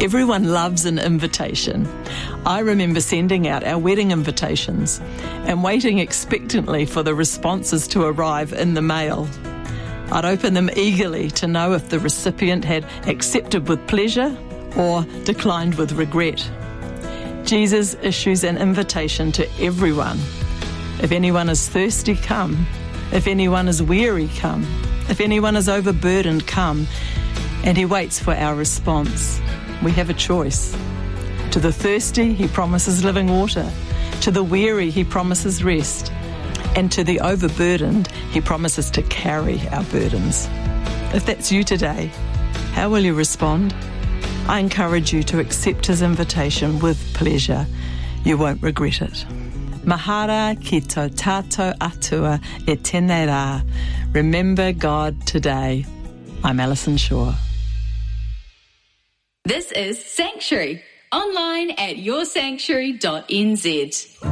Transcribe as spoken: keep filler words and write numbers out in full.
Everyone loves an invitation. I remember sending out our wedding invitations and waiting expectantly for the responses to arrive in the mail. I'd open them eagerly to know if the recipient had accepted with pleasure or declined with regret. Jesus issues an invitation to everyone. If anyone is thirsty, come. If anyone is weary, come. If anyone is overburdened, come. And he waits for our response. We have a choice. To the thirsty, he promises living water. To the weary, he promises rest. And to the overburdened, he promises to carry our burdens. If that's you today, how will you respond? I encourage you to accept his invitation with pleasure. You won't regret it. Mahara ki tō tātou atua e tēnei rā. Remember God today. I'm Alison Shaw. This is Sanctuary, online at your sanctuary dot n z.